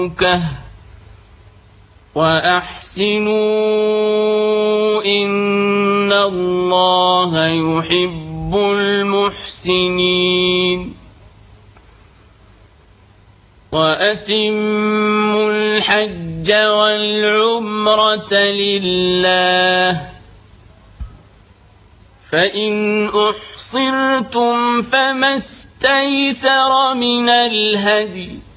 وأحسنوا إن الله يحب المحسنين وأتموا الحج والعمرة لله فإن أحصرتم فما استيسر من الهدي